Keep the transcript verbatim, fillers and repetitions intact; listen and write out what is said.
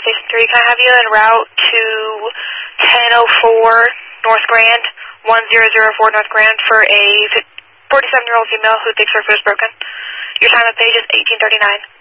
Station three. Can I have you en route to ten oh four North Grand, one zero zero four North Grand for a forty-seven-year-old female who thinks her foot is broken. Your time of page is eighteen thirty-nine.